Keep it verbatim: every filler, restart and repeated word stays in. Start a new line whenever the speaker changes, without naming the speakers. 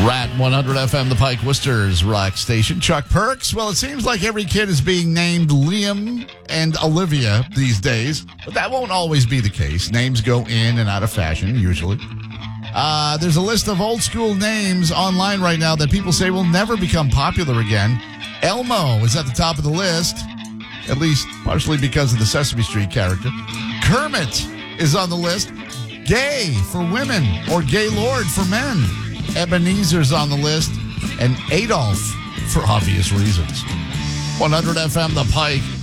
Rat one hundred F M, the Pike Worcester's rock station. Chuck Perks. Well, it seems like every kid is being named Liam and Olivia these days, but that won't always be the case. Names go in and out of fashion, usually. Uh, there's a list of old school names online right now that people say will never become popular again. Elmo is at the top of the list, at least partially because of the Sesame Street character. Kermit is on the list. Gay for women or Gaylord for men. Ebenezer's on the list. And Adolf for obvious reasons. one hundred F M, The Pike.